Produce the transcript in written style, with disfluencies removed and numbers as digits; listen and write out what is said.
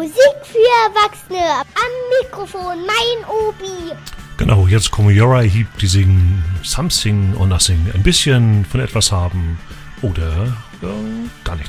Musik für Erwachsene. Am Mikrofon mein Obi. Genau, jetzt kommen Uriah Heep, die singen Something or Nothing. Ein bisschen von etwas haben oder gar nichts.